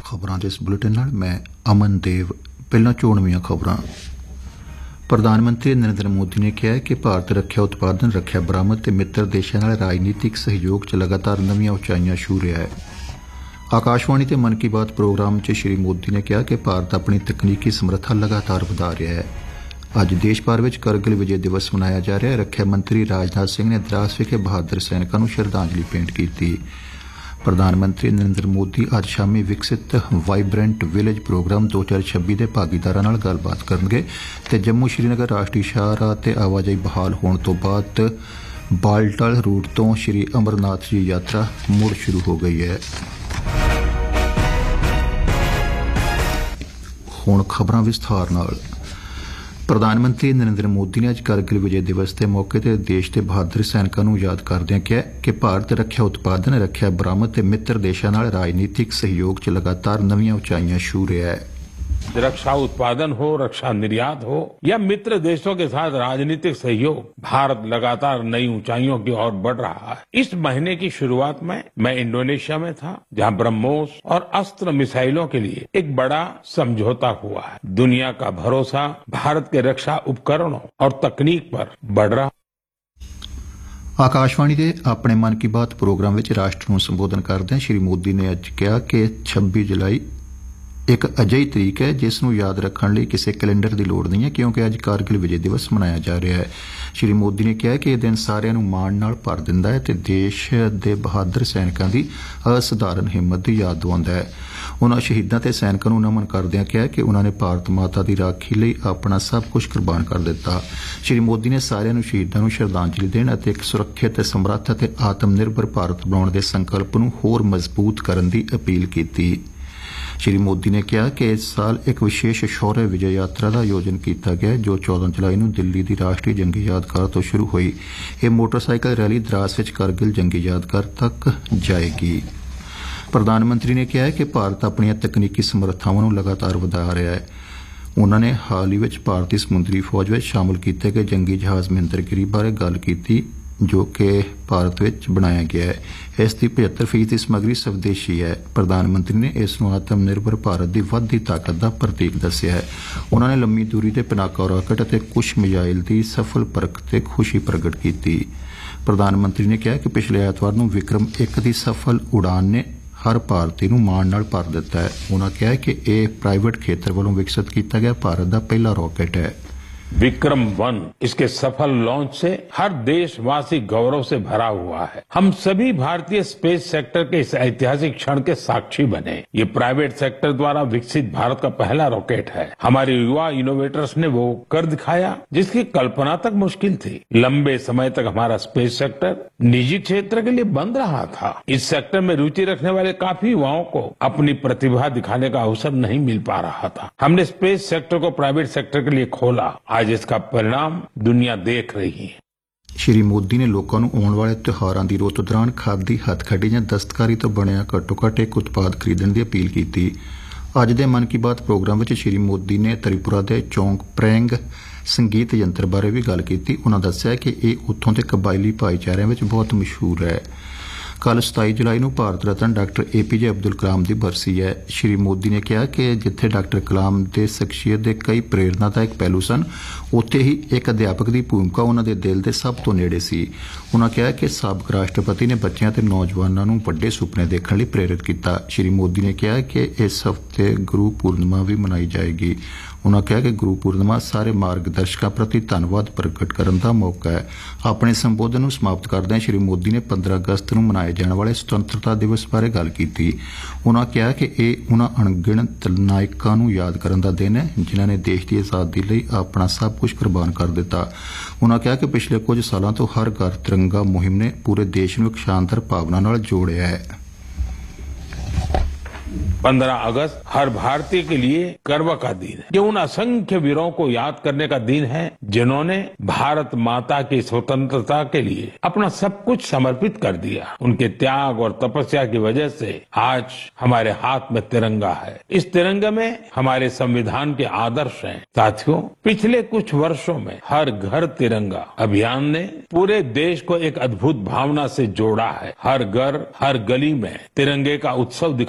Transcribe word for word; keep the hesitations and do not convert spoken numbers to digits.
ਖਬਰਾਂ ਦੇ ਇਸ ਬੁਲੇਟਿਨ ਨਾਲ ਮੈਂ ਅਮਨ ਦੇਵ। ਪਹਿਲਾਂ ਚੋਣਵੀਆਂ ਖਬਰਾਂ। ਪ੍ਰਧਾਨ ਮੰਤਰੀ ਨਰਿੰਦਰ ਮੋਦੀ ਨੇ ਕਿਹਾ ਹੈ ਕਿ ਭਾਰਤ ਰੱਖਿਆ ਉਤਪਾਦਨ, ਰੱਖਿਆ ਬਰਾਮਦ ਤੇ ਮਿੱਤਰ ਦੇਸ਼ਾਂ ਨਾਲ ਰਾਜਨੀਤਿਕ ਸਹਿਯੋਗ 'ਚ ਲਗਾਤਾਰ ਨਵੀਆਂ ਉਚਾਈਆਂ ਛੂਹ ਰਿਹਾ ਹੈ। ਆਕਾਸ਼ਵਾਣੀ ਤੇ ਮਨ ਕੀ ਬਾਤ ਪ੍ਰੋਗਰਾਮ 'ਚ ਸ਼੍ਰੀ ਮੋਦੀ ਨੇ ਕਿਹਾ ਕਿ ਭਾਰਤ ਆਪਣੀ ਤਕਨੀਕੀ ਸਮਰੱਥਾ ਲਗਾਤਾਰ ਵਧਾ ਰਿਹਾ ਹੈ। ਅੱਜ ਦੇਸ਼ ਭਰ ਵਿੱਚ ਕਰਗਿਲ ਵਿਜੇ ਦਿਵਸ ਮਨਾਇਆ ਜਾ ਰਿਹਾ ਹੈ। ਰੱਖਿਆ ਮੰਤਰੀ ਰਾਜਨਾਥ ਸਿੰਘ ਨੇ ਦਰਾਸ ਵਿਖੇ ਬਹਾਦਰ ਸੈਨਿਕਾਂ ਨੂੰ ਸ਼ਰਧਾਂਜਲੀ ਭੇਂਟ ਕੀਤੀ। ਪ੍ਰਧਾਨ ਮੰਤਰੀ ਨਰਿੰਦਰ ਮੋਦੀ ਅੱਜ ਸ਼ਾਮੀ ਵਿਕਸਿਤ ਵਾਈਬ੍ਰੈਂਟ ਵਿਲੇਜ ਪ੍ਰੋਗਰਾਮ ਦੋ ਹਜ਼ਾਰ ਛੱਬੀ ਦੇ ਭਾਗੀਦਾਰਾਂ ਨਾਲ ਗੱਲਬਾਤ ਕਰਨਗੇ ਤੇ ਜੰਮੂ ਸ਼੍ਰੀਨਗਰ ਰਾਸ਼ਟਰੀ ਸ਼ਾਹਰਾਹ ਤੇ ਆਵਾਜਾਈ ਬਹਾਲ ਹੋਣ ਤੋਂ ਬਾਅਦ ਬਾਲਟਲ ਰੂਟ ਤੋਂ ਸ਼੍ਰੀ ਅਮਰਨਾਥ ਜੀ ਯਾਤਰਾ ਮੁੜ ਸ਼ੁਰੂ ਹੋ ਗਈ ਹੈ। ਹੁਣ ਖਬਰਾਂ ਵਿਸਥਾਰ ਨਾਲ। ਪ੍ਰਧਾਨ ਮੰਤਰੀ ਨਰਿੰਦਰ ਮੋਦੀ ਨੇ ਅੱਜ ਕਰਗਿਲ ਵਿਜੇ ਦਿਵਸ ਦੇ ਮੌਕੇ ਤੇ ਦੇਸ਼ ਦੇ ਬਹਾਦਰ ਸੈਨਿਕਾਂ ਨੂੰ ਯਾਦ ਕਰਦਿਆਂ ਕਿਹਾ ਕਿ ਭਾਰਤ ਰੱਖਿਆ ਉਤਪਾਦਨ, ਰੱਖਿਆ ਬਰਾਮਦ ਤੇ ਮਿੱਤਰ ਦੇਸ਼ਾਂ ਨਾਲ ਰਾਜਨੀਤਿਕ ਸਹਿਯੋਗ 'ਚ ਲਗਾਤਾਰ ਨਵੀਆਂ ਉਚਾਈਆਂ ਛੂਹ ਰਿਹਾ ਹੈ। रक्षा उत्पादन हो, रक्षा निर्यात हो या मित्र देशों के साथ राजनीतिक सहयोग, भारत लगातार नई ऊंचाइयों की ओर बढ़ रहा है। इस महीने की शुरुआत में मैं इंडोनेशिया में था, जहां ब्रह्मोस और अस्त्र मिसाइलों के लिए एक बड़ा समझौता हुआ है। दुनिया का भरोसा भारत के रक्षा उपकरणों और तकनीक पर बढ़ रहा। ਆਕਾਸ਼ਵਾਣੀ ਦੇ ਆਪਣੇ ਮਨ ਕੀ ਬਾਤ ਪ੍ਰੋਗਰਾਮ ਵਿੱਚ ਰਾਸ਼ਟਰ ਨੂੰ ਸੰਬੋਧਨ ਕਰਦਿਆਂ ਸ਼੍ਰੀ ਮੋਦੀ ਨੇ ਅੱਜ ਕਿਹਾ ਕਿ ਛੱਬੀ ਜੁਲਾਈ ਇੱਕ ਅਜਿਹੀ ਤਰੀਕ ਹੈ ਜਿਸ ਨੂੰ ਯਾਦ ਰੱਖਣ ਲਈ ਕਿਸੇ ਕੈਲੰਡਰ ਦੀ ਲੋੜ ਨਹੀਂ ਹੈ, ਕਿਉਂਕਿ ਅੱਜ ਕਾਰਗਿਲ ਵਿਜੇ ਦਿਵਸ ਮਨਾਇਆ ਜਾ ਰਿਹਾ ਹੈ। ਸ਼੍ਰੀ ਮੋਦੀ ਨੇ ਕਿਹਾ ਕਿ ਇਹ ਦਿਨ ਸਾਰਿਆਂ ਨੂੰ ਮਾਣ ਨਾਲ ਭਰ ਦਿੰਦਾ ਹੈ ਤੇ ਦੇਸ਼ ਦੇ ਬਹਾਦਰ ਸੈਨਿਕਾਂ ਦੀ ਅਸਧਾਰਨ ਹਿੰਮਤ ਦੀ ਯਾਦ ਦਿਵਾਉਂਦਾ ਹੈ। ਉਨ੍ਹਾਂ ਸ਼ਹੀਦਾਂ ਤੇ ਸੈਨਿਕਾਂ ਨੂੰ ਨਮਨ ਕਰਦਿਆਂ ਕਿਹਾ ਕਿ ਉਨ੍ਹਾਂ ਨੇ ਭਾਰਤ ਮਾਤਾ ਦੀ ਰਾਖੀ ਲਈ ਆਪਣਾ ਸਭ ਕੁਝ ਕੁਰਬਾਨ ਕਰ ਦਿੱਤਾ। ਸ਼੍ਰੀ ਮੋਦੀ ਨੇ ਸਾਰਿਆਂ ਨੂੰ ਸ਼ਹੀਦਾਂ ਨੂੰ ਸ਼ਰਧਾਂਜਲੀ ਦੇਣ ਅਤੇ ਇੱਕ ਸੁਰੱਖਿਅਤ, ਸਮਰੱਥ ਅਤੇ ਆਤਮ ਨਿਰਭਰ ਭਾਰਤ ਬਣਾਉਣ ਦੇ ਸੰਕਲਪ ਨੂੰ ਹੋਰ ਮਜ਼ਬੂਤ ਕਰਨ ਦੀ ਅਪੀਲ ਕੀਤੀ। ਸ਼੍ਰੀ ਮੋਦੀ ਨੇ ਕਿਹਾ ਕਿ ਇਸ ਸਾਲ ਇੱਕ ਵਿਸ਼ੇਸ਼ ਸ਼ੌਰਯ ਵਿਜੈ ਯਾਤਰਾ ਦਾ ਆਯੋਜਨ ਕੀਤਾ ਗਿਆ ਜੋ ਚੌਦਾਂ ਜੁਲਾਈ ਨੂੰ ਦਿੱਲੀ ਦੀ ਰਾਸ਼ਟਰੀ ਜੰਗੀ ਯਾਦਗਾਰ ਤੋਂ ਸ਼ੁਰੂ ਹੋਈ। ਇਹ ਮੋਟਰਸਾਈਕਲ ਰੈਲੀ ਦਰਾਸ ਵਿੱਚ ਕਰਗਿਲ ਜੰਗੀ ਯਾਦਗਾਰ ਤੱਕ ਜਾਏਗੀ। ਪ੍ਰਧਾਨ ਮੰਤਰੀ ਨੇ ਕਿਹਾ ਕਿ ਭਾਰਤ ਆਪਣੀਆਂ ਤਕਨੀਕੀ ਸਮਰੱਥਾਵਾਂ ਨੂੰ ਲਗਾਤਾਰ ਵਧਾ ਰਿਹਾ ਹੈ। ਉਨ੍ਹਾਂ ਨੇ ਹਾਲ ਹੀ ਵਿੱਚ ਭਾਰਤੀ ਸਮੁੰਦਰੀ ਫੌਜ ਵਿੱਚ ਸ਼ਾਮਲ ਕੀਤੇ ਗਏ ਜੰਗੀ ਜਹਾਜ਼ ਮਹਿੰਦਰਗਿਰੀ ਬਾਰੇ ਗੱਲ ਕੀਤੀ ਜੋ ਕਿ ਭਾਰਤ ਵਿੱਚ ਬਣਾਇਆ ਗਿਆ ਹੈ। ਇਸ ਦੀ ਪਝੱਤਰ ਫੀਸਦੀ ਸਮੱਗਰੀ ਸਵਦੇਸ਼ੀ ਹੈ। ਪ੍ਰਧਾਨ ਮੰਤਰੀ ਨੇ ਇਸ ਨੂੰ ਆਤਮ ਨਿਰਭਰ ਭਾਰਤ ਦੀ ਵੱਧਦੀ ਤਾਕਤ ਦਾ ਪ੍ਰਤੀਕ ਦੱਸਿਆ ਹੈ। ਉਨ੍ਹਾਂ ਨੇ ਲੰਮੀ ਦੂਰੀ ਦੇ ਪਿਨਾਕਾ ਰਾਕਟ ਅਤੇ ਕੁਸ਼ ਮਿਜ਼ਾਈਲ ਦੀ ਸਫਲ ਪਰਖ ਤੇ ਖੁਸ਼ੀ ਪ੍ਰਗਟ ਕੀਤੀ। ਪ੍ਰਧਾਨ ਮੰਤਰੀ ਨੇ ਕਿਹਾ ਕਿ ਪਿਛਲੇ ਐਤਵਾਰ ਨੂੰ ਵਿਕਰਮ ਇੱਕ ਦੀ ਸਫਲ ਉਡਾਨ ਨੇ ਹਰ ਭਾਰਤੀ ਨੂੰ ਮਾਣ ਨਾਲ ਭਰ ਦਿੱਤਾ ਹੈ। ਉਨ੍ਹਾਂ ਕਿਹਾ ਕਿ ਇਹ ਪ੍ਰਾਈਵੇਟ ਖੇਤਰ ਵੱਲੋਂ ਵਿਕਸਿਤ ਕੀਤਾ ਗਿਆ ਭਾਰਤ ਦਾ ਪਹਿਲਾ ਰਾਕਟ ਹੈ। विक्रम वन इसके सफल लॉन्च से हर देशवासी गौरव से भरा हुआ है। हम सभी भारतीय स्पेस सेक्टर के इस ऐतिहासिक क्षण के साक्षी बने। ये प्राइवेट सेक्टर द्वारा विकसित भारत का पहला रॉकेट है। हमारे युवा इनोवेटर्स ने वो कर दिखाया जिसकी कल्पना तक मुश्किल थी। लंबे समय तक हमारा स्पेस सेक्टर निजी क्षेत्र के लिए बंद रहा था। इस सेक्टर में रुचि रखने वाले काफी युवाओं को अपनी प्रतिभा दिखाने का अवसर नहीं मिल पा रहा था। हमने स्पेस सेक्टर को प्राइवेट सेक्टर के लिए खोला। आज इसका परिणाम दुनिया देख रही है। ਸ਼੍ਰੀ ਮੋਦੀ ਨੇ ਲੋਕਾਂ ਨੂੰ ਆਉਣ ਵਾਲੇ ਤਿਉਹਾਰਾਂ ਦੀ ਰੁੱਤ ਦੌਰਾਨ ਖਾਦੀ, ਹੱਥਖੜੀ ਜਾਂ ਦਸਤਕਾਰੀ ਤੋਂ ਬਣਿਆ ਘੱਟੋ ਘੱਟ ਇੱਕ ਉਤਪਾਦ ਖਰੀਦਣ ਦੀ ਅਪੀਲ ਕੀਤੀ। ਅੱਜ ਦੇ ਮਨ ਕੀ ਬਾਤ ਪ੍ਰੋਗਰਾਮ ਵਿੱਚ ਸ਼੍ਰੀ ਮੋਦੀ ਨੇ ਤ੍ਰਿਪੁਰਾ ਦੇ ਚੌਂਕ ਪ੍ਰੈਂਗ ਸੰਗੀਤ ਯੰਤਰ ਬਾਰੇ ਵੀ ਗੱਲ ਕੀਤੀ। ਉਨ੍ਹਾਂ ਦੱਸਿਆ ਕਿ ਇਹ ਉੱਥੋਂ ਦੇ ਕਬਾਇਲੀ ਭਾਈਚਾਰਿਆਂ ਵਿੱਚ ਬਹੁਤ ਮਸ਼ਹੂਰ ਹੈ। ਕੱਲ੍ਹ ਸਤਾਈ ਜੁਲਾਈ ਨੂੰ ਭਾਰਤ ਰਤਨ ਡਾਕਟਰ ਏ ਪੀ ਜੇ ਅਬਦੁਲ ਕਲਾਮ ਦੀ ਬਰਸੀ ਹੈ। ਸ਼੍ਰੀ ਮੋਦੀ ਨੇ ਕਿਹਾ ਕਿ ਜਿੱਥੇ ਡਾਕਟਰ ਕਲਾਮ ਦੇ ਸ਼ਖਸੀਅਤ ਦੇ ਕਈ ਪ੍ਰੇਰਨਾਦਾਇਕ ਪਹਿਲੂ ਸਨ, ਉੱਥੇ ਹੀ ਇੱਕ ਅਧਿਆਪਕ ਦੀ ਭੂਮਿਕਾ ਉਨ੍ਹਾਂ ਦੇ ਦਿਲ ਦੇ ਸਭ ਤੋਂ ਨੇੜੇ ਸੀ। ਉਨ੍ਹਾਂ ਕਿਹਾ ਕਿ ਸਾਬਕ ਰਾਸ਼ਟਰਪਤੀ ਨੇ ਬੱਚਿਆਂ ਤੇ ਨੌਜਵਾਨਾਂ ਨੂੰ ਵੱਡੇ ਸੁਪਨੇ ਦੇਖਣ ਲਈ ਪ੍ਰੇਰਿਤ ਕੀਤਾ। ਸ਼੍ਰੀ ਮੋਦੀ ਨੇ ਕਿਹਾ ਕਿ ਇਸ ਹਫ਼ਤੇ ਗੁਰੂ ਪੂਰਨਿਮਾ ਵੀ ਮਨਾਈ ਜਾਏਗੀ। ਉਨ੍ਹਾਂ ਕਿਹਾ ਕਿ ਗੁਰੂ ਪੂਰਨਿਮਾ ਸਾਰੇ ਮਾਰਗਦਰਸ਼ਕਾਂ ਪ੍ਰਤੀ ਧੰਨਵਾਦ ਪ੍ਰਗਟ ਕਰਨ ਦਾ ਮੌਕਾ ਹੈ। ਆਪਣੇ ਸੰਬੋਧਨ ਨੂੰ ਸਮਾਪਤ ਕਰਦਿਆਂ ਸ਼੍ਰੀ ਮੋਦੀ ਨੇ ਪੰਦਰਾਂ ਅਗਸਤ ਨੂੰ ਮਨਾਏ ਜਾਣ ਵਾਲੇ ਸੁਤੰਤਰਤਾ ਦਿਵਸ ਬਾਰੇ ਗੱਲ ਕੀਤੀ। ਉਨ੍ਹਾਂ ਕਿਹਾ ਕਿ ਇਹ ਉਨ੍ਹਾਂ ਅਣਗਿਣਤ ਨਾਇਕਾਂ ਨੂੰ ਯਾਦ ਕਰਨ ਦਾ ਦਿਨ ਹੈ ਜਿਨ੍ਹਾਂ ਨੇ ਦੇਸ਼ ਦੀ ਆਜ਼ਾਦੀ ਲਈ ਆਪਣਾ ਸਭ ਕੁਝ ਕੁਰਬਾਨ ਕਰ ਦਿੱਤਾ। ਉਨ੍ਹਾਂ ਕਿਹਾ ਕਿ ਪਿਛਲੇ ਕੁਝ ਸਾਲਾਂ ਤੋਂ ਹਰ ਘਰ ਤਿਰੰਗਾ ਮੁਹਿੰਮ ਨੇ ਪੂਰੇ ਦੇਸ਼ ਨੂੰ ਇੱਕ ਸ਼ਾਨਦਾਰ ਭਾਵਨਾ ਨਾਲ ਜੋੜਿਆ ਹੈ। पंद्रह अगस्त हर भारतीय के लिए गर्व का दिन है। ये उन असंख्य वीरों को याद करने का दिन है जिन्होंने भारत माता की स्वतंत्रता के लिए अपना सब कुछ समर्पित कर दिया। उनके त्याग और तपस्या की वजह से आज हमारे हाथ में तिरंगा है। इस तिरंगे में हमारे संविधान के आदर्श हैं। साथियों, पिछले कुछ वर्षों में हर घर तिरंगा अभियान ने पूरे देश को एक अद्भुत भावना से जोड़ा है। हर घर, हर गली में तिरंगे का उत्सव